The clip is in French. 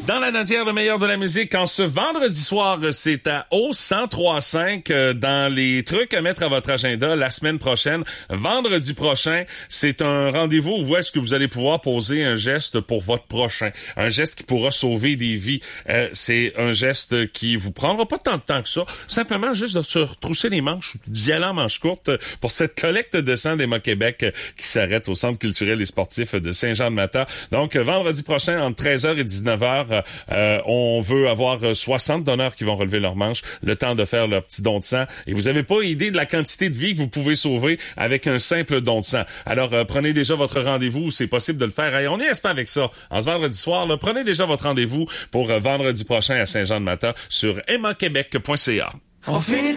Dans la Nadière, le meilleur de la musique, en ce vendredi soir, c'est à O 103.5 dans les trucs à mettre à votre agenda la semaine prochaine. Vendredi prochain, c'est un rendez-vous où est-ce que vous allez pouvoir poser un geste pour votre prochain. Un geste qui pourra sauver des vies. C'est un geste qui vous prendra pas tant de temps que ça. Simplement juste de se retrousser les manches, d'y aller en manches courtes pour cette collecte de sang d'Emma Québec qui s'arrête au Centre culturel et sportif de Saint-Jean-de-Mata. Donc, vendredi prochain, entre 13h et 19h, on veut avoir 60 donneurs qui vont relever leurs manches, le temps de faire leur petit don de sang. Et vous avez pas idée de la quantité de vies que vous pouvez sauver avec un simple don de sang. Alors, prenez déjà votre rendez-vous, c'est possible de le faire. Et on n'y reste pas avec ça. En ce vendredi soir, là, prenez déjà votre rendez-vous pour vendredi prochain à Saint-Jean-de-Mata sur emmaquebec.ca.